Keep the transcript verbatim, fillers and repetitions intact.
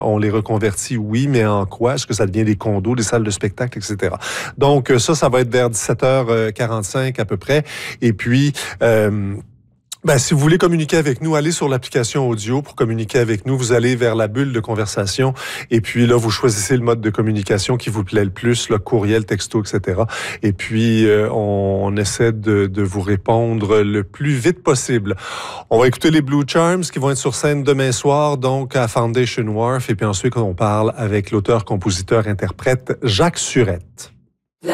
On les reconvertit, oui, mais en quoi? Est-ce que ça devient des condos, des salles de spectacle, et cetera. Donc, ça, ça va être vers dix-sept heures quarante-cinq à peu près. Et puis... Euh, Ben, si vous voulez communiquer avec nous, allez sur l'application audio pour communiquer avec nous. Vous allez vers la bulle de conversation et puis là, vous choisissez le mode de communication qui vous plaît le plus, le courriel, texto, et cetera. Et puis, euh, on, on essaie de, de vous répondre le plus vite possible. On va écouter les Blue Charms qui vont être sur scène demain soir, donc à Foundation Wharf. Et puis ensuite, on parle avec l'auteur, compositeur, interprète Jacques Surette.